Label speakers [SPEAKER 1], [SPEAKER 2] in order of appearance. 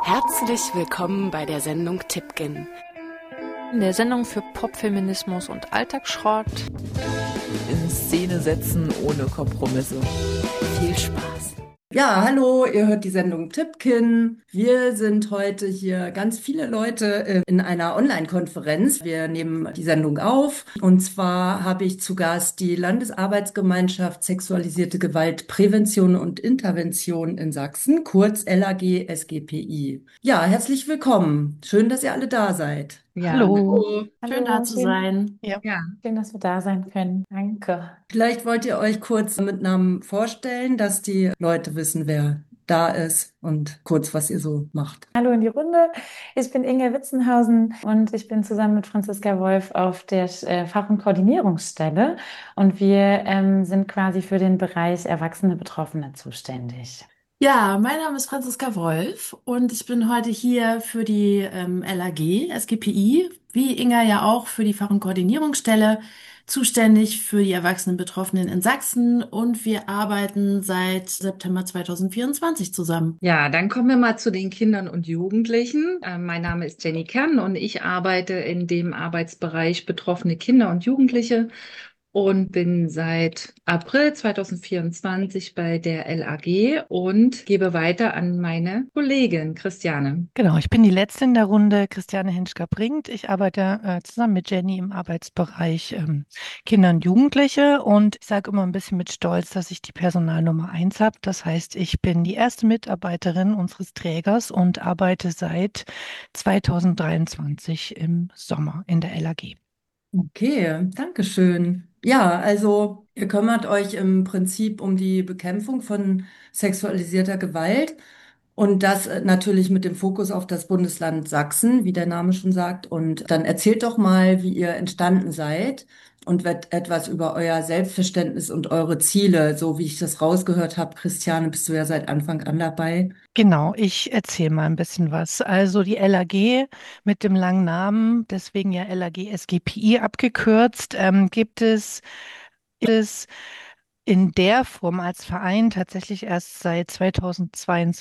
[SPEAKER 1] Herzlich willkommen bei der Sendung Tippkin.
[SPEAKER 2] In der Sendung für Popfeminismus und Alltagsschrott.
[SPEAKER 3] In Szene setzen ohne Kompromisse.
[SPEAKER 1] Viel Spaß.
[SPEAKER 4] Ja, hallo, ihr hört die Sendung Tippkin. Wir sind heute hier ganz viele Leute in einer Online-Konferenz. Wir nehmen die Sendung auf. Und zwar habe ich zu Gast die Landesarbeitsgemeinschaft Sexualisierte Gewalt, Prävention und Intervention in Sachsen, kurz LAG-SGPI. Ja, herzlich willkommen. Schön, dass ihr alle da seid.
[SPEAKER 5] Ja,
[SPEAKER 2] Hallo.
[SPEAKER 5] schön da zu sein.
[SPEAKER 2] Ja.
[SPEAKER 5] Schön, dass wir da sein können. Danke.
[SPEAKER 4] Vielleicht wollt ihr euch kurz mit Namen vorstellen, dass die Leute wissen, wer da ist und kurz, was ihr so macht.
[SPEAKER 5] Hallo in die Runde. Ich bin Inge Witzenhausen und ich bin zusammen mit Franziska Wolf auf der Fach- und Koordinierungsstelle und wir sind quasi für den Bereich Erwachsene Betroffene zuständig.
[SPEAKER 6] Ja, mein Name ist Franziska Wolf und ich bin heute hier für die LAG, SGPI, wie Inga ja auch für die Fach- und Koordinierungsstelle, zuständig für die erwachsenen Betroffenen in Sachsen und wir arbeiten seit September 2024 zusammen.
[SPEAKER 7] Ja, dann kommen wir mal zu den Kindern und Jugendlichen. Mein Name ist Jenny Kern und ich arbeite in dem Arbeitsbereich betroffene Kinder und Jugendliche und bin seit April 2024 bei der LAG und gebe weiter an meine Kollegin Christiane.
[SPEAKER 8] Genau, ich bin die Letzte in der Runde, Christiane Henschker-Brinkt. Ich arbeite zusammen mit Jenny im Arbeitsbereich Kinder und Jugendliche und ich sage immer ein bisschen mit Stolz, dass ich die Personalnummer 1 habe. Das heißt, ich bin die erste Mitarbeiterin unseres Trägers und arbeite seit 2023 im Sommer in der LAG.
[SPEAKER 4] Okay, danke schön. Ja, also ihr kümmert euch im Prinzip um die Bekämpfung von sexualisierter Gewalt und das natürlich mit dem Fokus auf das Bundesland Sachsen, wie der Name schon sagt. Und dann erzählt doch mal, wie ihr entstanden seid und etwas über euer Selbstverständnis und eure Ziele, so wie ich das rausgehört habe. Christiane, bist du ja seit Anfang an dabei.
[SPEAKER 8] Genau, ich erzähle mal ein bisschen was. Also die LAG mit dem langen Namen, deswegen ja LAG SGPI abgekürzt, gibt es in der Form als Verein tatsächlich erst seit 2022.